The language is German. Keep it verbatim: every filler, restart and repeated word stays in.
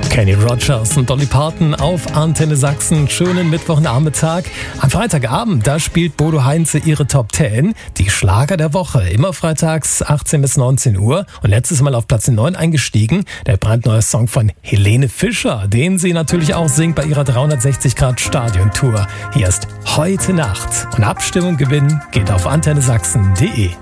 Kenny Rogers und Dolly Parton auf Antenne Sachsen. Schönen Mittwochnachmittag. Am Freitagabend, da spielt Bodo Heinze ihre Top zehn, die Schlager der Woche. Immer freitags achtzehn bis neunzehn Uhr. Und letztes Mal auf Platz neun eingestiegen, der brandneue Song von Helene Fischer, den sie natürlich auch singt bei ihrer dreihundertsechzig Grad Stadion Tour. Hier ist Heute Nacht. Und Abstimmung gewinnen geht auf antenne sachsen punkt de.